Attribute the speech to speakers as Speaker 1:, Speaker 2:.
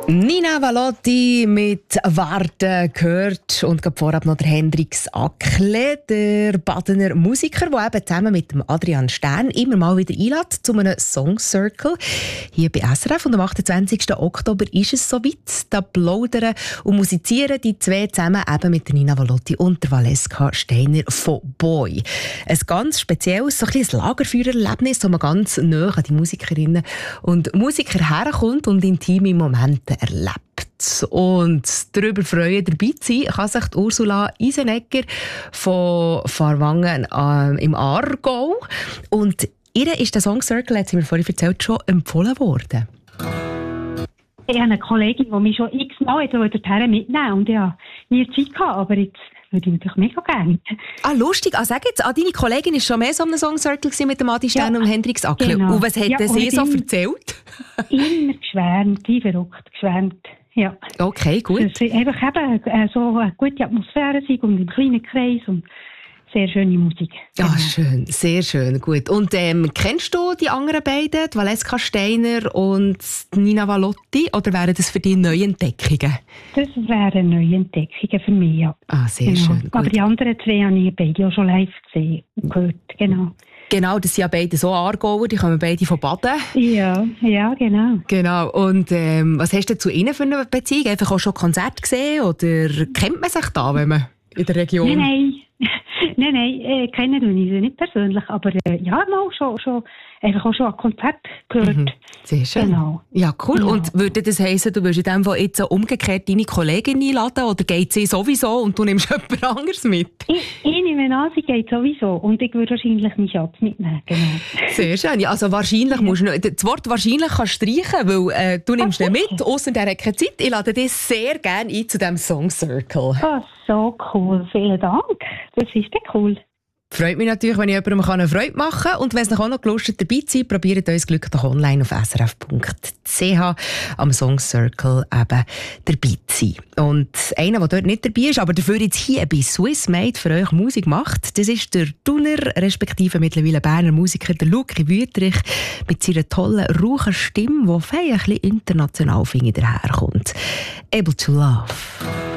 Speaker 1: Nina Valotti mit «Warten» gehört und gerade vorab noch der Hendrix Ackle, der Badener Musiker, der eben zusammen mit dem Adrian Stern immer mal wieder einlädt zu einem Song Circle. Hier bei SRF und am 28. Oktober ist es soweit. Da plaudern und musizieren die zwei zusammen eben mit der Nina Valotti und der Valeska Steiner von «Boy». Ein ganz spezielles, so ein bisschen ein Lagerfeuererlebnis, wo man ganz nahe an die Musikerinnen und Musiker herkommt und intime Momente erlebt. Und darüber freuen, dabei zu sein, kann sich die Ursula Isenegger von Farwangen im Aargau. Und ihr ist der Song Circle, hat sie mir vorhin erzählt, schon empfohlen worden.
Speaker 2: Ich habe eine Kollegin, die mich schon x-mal dorthin mitnehmen und ich habe nie Zeit gehabt, aber jetzt würde ich natürlich mega gerne.
Speaker 1: Ah, lustig. Sag jetzt, deine Kollegin war schon mehr so einem Song Circle mit dem Adi Stern und Hendrix Ackle. Genau. Und was hat sie so erzählt?
Speaker 2: Immer geschwärmt, wie verrückt geschwärmt. Ja.
Speaker 1: Okay, gut.
Speaker 2: Dass es einfach eben so eine gute Atmosphäre ist und im kleinen Kreis und sehr schöne Musik.
Speaker 1: Ja, schön, sehr schön, gut. Und kennst du die anderen beiden, die Valeska Steiner und Nina Valotti, oder wären das für dich neue Entdeckungen?
Speaker 2: Das wären neue Entdeckungen für mich, ja.
Speaker 1: Ah, sehr schön, gut.
Speaker 2: Aber die anderen zwei habe ich beide auch schon live gesehen und gehört, genau.
Speaker 1: Genau, das sind ja beide so Aargauer, die kommen beide von Baden.
Speaker 2: Ja, genau.
Speaker 1: Genau, und was hast du zu ihnen für eine Beziehung? Einfach auch schon Konzerte gesehen, oder kennt man sich da, wenn man in der Region...
Speaker 2: Nein, kennen wir sie nicht persönlich, aber ja, mal schon einfach auch schon ein Konzert gehört.
Speaker 1: Mhm. Sehr schön.
Speaker 2: Genau.
Speaker 1: Ja, cool.
Speaker 2: Ja.
Speaker 1: Und würde das heissen, du würdest in dem Fall jetzt umgekehrt deine Kollegin einladen, oder geht sie sowieso und du nimmst jemand anderes mit?
Speaker 2: Ich nehme an, sie geht sowieso und ich würde wahrscheinlich meinen Schatz mitnehmen. Genau.
Speaker 1: Sehr schön. Ja, also wahrscheinlich musst du das Wort «wahrscheinlich» kannst du streichen, weil du nimmst ihn mit, ausser der hat keine Zeit. Ich lade dich sehr gerne ein zu diesem Song Circle.
Speaker 2: Oh, so cool. Vielen Dank. Das ist ja cool.
Speaker 1: Freut mich natürlich, wenn ich jemandem eine Freude machen kann. Und wenn es noch auch noch Lust hat, dabei zu sein, probiert euer Glück doch online auf srf.ch am Song Circle eben dabei zu sein. Und einer, der dort nicht dabei ist, aber dafür jetzt hier bei Swiss Made für euch Musik macht, das ist der Thuner, respektive mittlerweile Berner Musiker, der Luki Wüthrich, mit seiner tollen, rauchen Stimme, die ein bisschen international daherkommt. Able to Love.